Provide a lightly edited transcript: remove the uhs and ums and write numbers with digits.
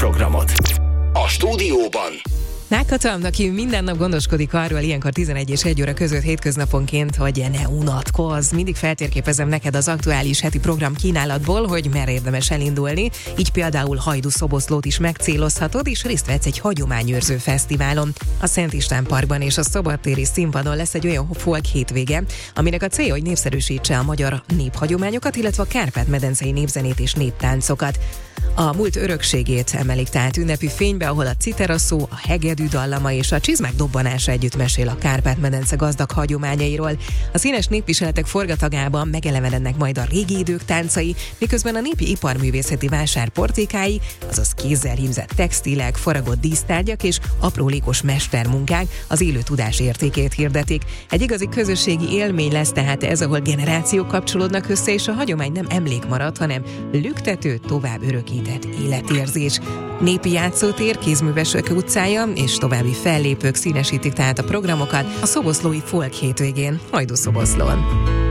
programot. A stúdióban Nákatam, aki minden nap gondoskodik arról ilyenkor 11 és 1 óra között hétköznaponként, hogy ne unatkozz. Mindig feltérképezem neked az aktuális heti program kínálatból, hogy merre érdemes elindulni. Így például Hajdú-Szoboszlót is megcélozhatod, és részt vetsz egy hagyományőrző fesztiválon. A Szent István Parkban és a szabadtéri színpadon lesz egy olyan folk hétvége, aminek a célja, hogy népszerűsítse a magyar néphagyományokat, illetve a Kárpát-medencei népzenét és néptáncokat. A múlt örökségét emelik tehát ünnepi fénybe, ahol a citeraszó, a hegedű dallama és a csizmák dobbanása együtt mesél a Kárpát-medence gazdag hagyományairól. A színes népviseletek forgatagában megelevenednek majd a régi idők táncai, miközben a népi iparművészeti vásár portékái, azaz kézzel hímzett textilek, faragott dísztárgyak és aprólékos mestermunkák az élő tudás értékét hirdetik. Egy igazi közösségi élmény lesz tehát ez, ahol generációk kapcsolódnak össze, és a hagyomány nem emlék marad, hanem lüktető, tovább örökített életérzés. Népi játszótér, Kézművesek utcája és további fellépők színesítik tehát a programokat a szoboszlói folk hétvégén Hajdú-Szoboszlón.